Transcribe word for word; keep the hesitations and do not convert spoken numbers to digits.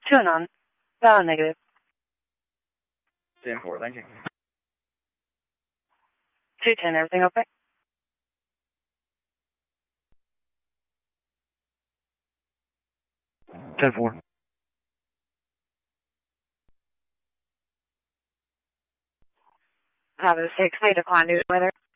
Two none. Valid negative. ten four, thank you. two ten, everything okay? ten four. Have a six, I decline due to weather.